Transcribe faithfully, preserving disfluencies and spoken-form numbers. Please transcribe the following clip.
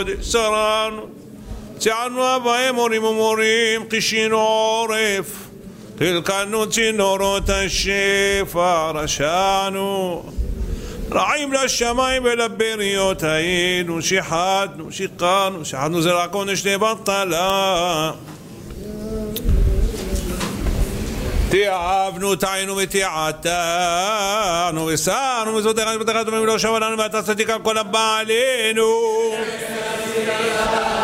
שרנו, ציינו אבהם מורים ומורים, קישינו עורף, קלקלנו צינורות השפע, רשענו, רעים לשמיים ולבריות היינו, שיחדנו, שיחדנו, שיחדנו זרע קודש לבטלה. תיעבנו, טעינו ותיעתנו, וסענו וזאת אחד ובתחת ומלא שב עלינו ואתה צדיק על כל הבעלינו.